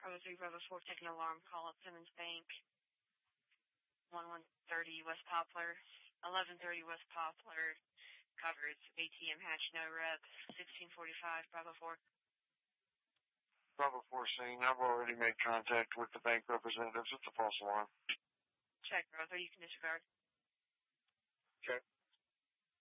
Bravo 3, Bravo 4, taking alarm call at Simmons Bank. 1130 West Poplar. 1130 West Poplar. Coverage. ATM hatch, no rep. 1645, Bravo 4. Bravo 4 saying, I've already made contact with the bank representatives. It's a false alarm. Check, Bravo 3, you can disregard. Okay.